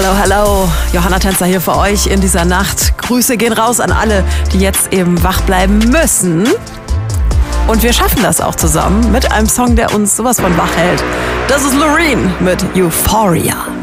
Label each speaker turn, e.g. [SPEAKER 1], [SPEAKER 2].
[SPEAKER 1] Hallo, hallo. Johanna Tänzer hier für euch in dieser Nacht. Grüße gehen raus an alle, die jetzt eben wach bleiben müssen. Und wir schaffen das auch zusammen mit einem Song, der uns sowas von wach hält. Das ist Loreen mit Euphoria.